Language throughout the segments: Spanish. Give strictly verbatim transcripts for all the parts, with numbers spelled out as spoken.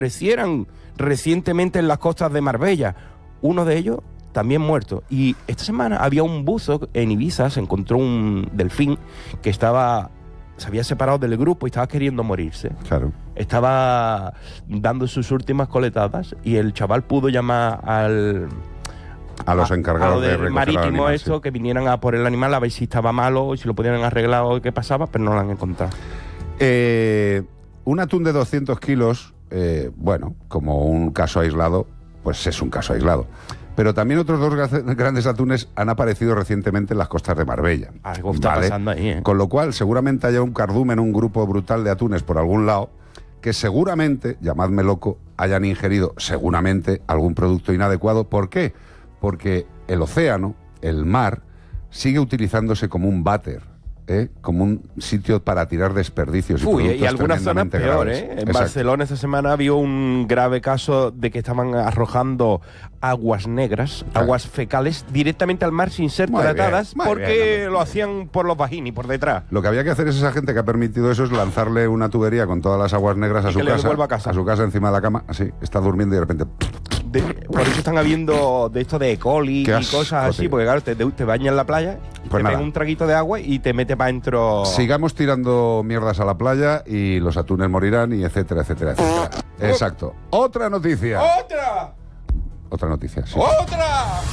aparecieran recientemente en las costas de Marbella. Uno de ellos también muerto. Y esta semana había un buzo en Ibiza, se encontró un delfín que estaba... se había separado del grupo y estaba queriendo morirse. Claro. Estaba dando sus últimas coletadas y el chaval pudo llamar al... A los encargados a, a de recoger marítimo al animal, esto, sí. que vinieran a por el animal a ver si estaba malo o si lo pudieran arreglar o qué pasaba, pero no lo han encontrado. Eh, un atún de doscientos kilos, eh, bueno, como un caso aislado, pues es un caso aislado. Pero también otros dos grandes atunes han aparecido recientemente en las costas de Marbella. Algo está ¿vale? pasando ahí, ¿eh? Con lo cual, seguramente haya un cardumen, un grupo brutal de atunes por algún lado, que seguramente, llamadme loco, hayan ingerido seguramente algún producto inadecuado. ¿Por qué? Porque el océano, el mar, sigue utilizándose como un váter, ¿eh? Como un sitio para tirar desperdicios. Uy, y, y algunas zonas peor, graves. ¿eh? En Exacto. Barcelona esta semana había un grave caso de que estaban arrojando aguas negras, Claro. aguas fecales, directamente al mar sin ser Muy tratadas, bien, muy porque bien, hombre. lo hacían por los vagini, por detrás. Lo que había que hacer es esa gente que ha permitido eso es lanzarle una tubería con todas las aguas negras a Y su que le casa, devuelva a casa. a su casa encima de la cama, así, está durmiendo y de repente De- por eso están habiendo de esto de E. coli Qué y asco, cosas así, tío. porque claro, te, te bañas en la playa, Pues te nada. pega un traguito de agua y te mete para adentro. sigamos tirando mierdas a la playa y los atunes morirán y etcétera, etcétera, etcétera. Exacto. Otra noticia. ¡Otra! Otra noticia, sí. ¡Otra!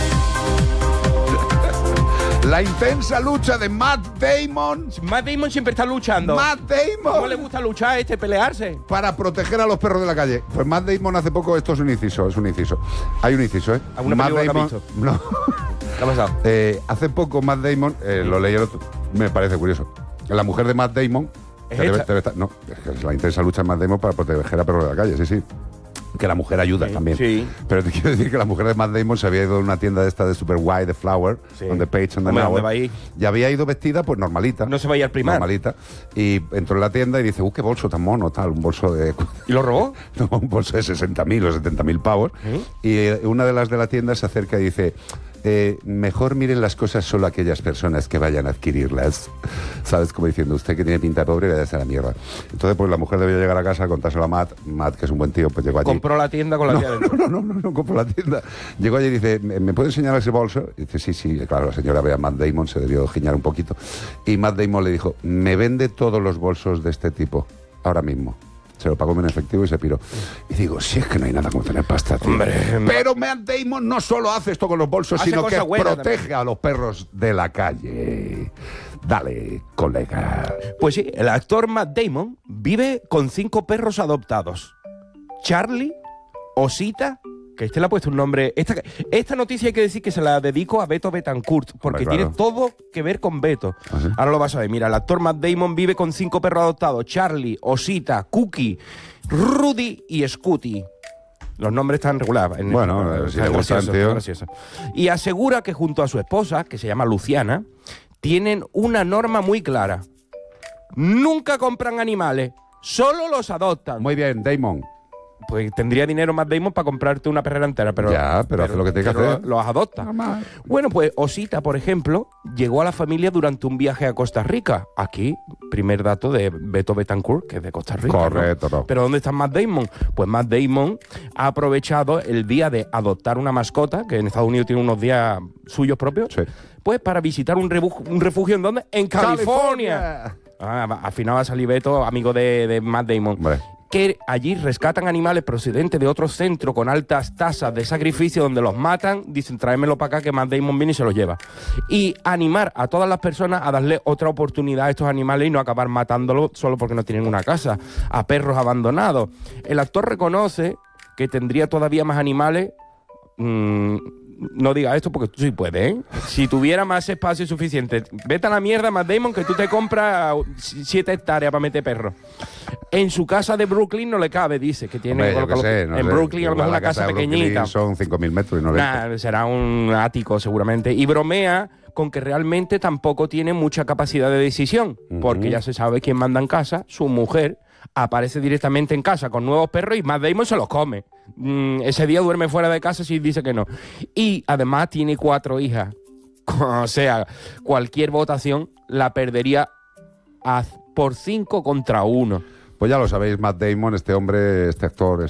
La intensa lucha de Matt Damon. Matt Damon siempre está luchando. Matt ¿Cómo le Damon. gusta luchar a este, pelearse? Para proteger a los perros de la calle. Pues Matt Damon hace poco, esto es un inciso, es un inciso. Hay un inciso, ¿eh? ¿Alguna Matt película que Damon. has visto? No. ¿Qué ha pasado? Eh, hace poco Matt Damon, eh, lo leí el otro, me parece curioso. La mujer de Matt Damon. ¿Es que debe- esta? debe estar- no, es que es la intensa lucha de Matt Damon para proteger a perros de la calle, sí, sí. Que la mujer ayuda Sí, también. sí. Pero te quiero decir que la mujer de Matt Damon se había ido a una tienda de esta de Super White, de Flower, Sí. donde Page and the Hombre, Hour, ¿dónde va a ir? y había ido vestida pues normalita. No se vaya al primar. Normalita. Y entró en la tienda y dice, uh, qué bolso tan mono, tal, un bolso de... ¿Y lo robó? No, un bolso de sesenta mil o setenta mil pavos. ¿Sí? Y eh, una de las de la tienda se acerca y dice, eh, mejor miren las cosas solo aquellas personas que vayan a adquirirlas. ¿Sabes? Como diciendo, usted que tiene pinta de pobre, váyase a la mierda. Entonces, pues la mujer debía llegar a casa, contárselo a Matt. Matt, que es un buen tío, pues llegó allí. Compró la tienda con la tía No, dentro. no, no, no, no, compró la tienda. Llegó allí y dice, ¿me, me puede enseñar ese bolso? Y dice, sí, sí. Claro, la señora ve a Matt Damon, se debió giñar un poquito. Y Matt Damon le dijo, me vende todos los bolsos de este tipo, ahora mismo. Se lo pagó en efectivo y se piró. Y digo, si es que no hay nada como tener pasta, tío. Hombre, Pero Matt Damon no solo hace esto con los bolsos, Hace sino que cosas buenas protege también. a los perros de la calle. Dale, colega. Pues sí, el actor Matt Damon vive con cinco perros adoptados. Charlie, Osita, que este le ha puesto un nombre... Esta, esta noticia hay que decir que se la dedico a Beto Betancourt, porque Hombre, claro. tiene todo que ver con Beto. ¿Ah, sí? Ahora lo vas a ver. Mira, el actor Matt Damon vive con cinco perros adoptados. Charlie, Osita, Cookie, Rudy y Scooty. Los nombres están regulados. En- Bueno, en- eh, si están le gustan, graciosos, tío. están graciosos. Y asegura que junto a su esposa, que se llama Luciana, tienen una norma muy clara. Nunca compran animales, solo los adoptan. Muy bien, Damon. Pues tendría dinero Matt Damon para comprarte una perrera entera, pero... Ya, pero hace lo que tiene que pero hacer. Los adopta. Normal. Bueno, pues Osita, por ejemplo, llegó a la familia durante un viaje a Costa Rica. Aquí, primer dato de Beto Betancourt, que es de Costa Rica. Correcto, ¿no? no. Pero ¿dónde está Matt Damon? Pues Matt Damon ha aprovechado el día de adoptar una mascota, que en Estados Unidos tiene unos días suyos propios, Sí. pues para visitar un, rebu- un refugio en ¿dónde? En California. California. Ah, va- al final va a salir Beto, amigo de, de Matt Damon. Hombre. Que allí rescatan animales procedentes de otros centros con altas tasas de sacrificio donde los matan, dicen tráemelo para acá que Matt Damon viene y se los lleva. Y animar a todas las personas a darle otra oportunidad a estos animales y no acabar matándolos solo porque no tienen una casa, a perros abandonados. El actor reconoce que tendría todavía más animales. mmm, no diga esto porque tú sí puedes, ¿eh? Si tuviera más espacio suficiente, vete a la mierda, Matt Damon, que tú te compras siete hectáreas para meter perros. En su casa de Brooklyn no le cabe, dice, que tiene... Hombre, yo coloca- qué sé, no en sé. Brooklyn a lo Igual mejor la una casa, de Brooklyn pequeñita. son cinco mil metros y no veinte. Nah, será un ático seguramente. Y bromea con que realmente tampoco tiene mucha capacidad de decisión, Ujú. porque ya se sabe quién manda en casa, su mujer aparece directamente en casa con nuevos perros y Matt Damon se los come. Mm, ese día duerme fuera de casa si dice que no. Y además tiene cuatro hijas. O sea, cualquier votación la perdería a- por cinco contra uno. Pues ya lo sabéis, Matt Damon, este hombre, este actor,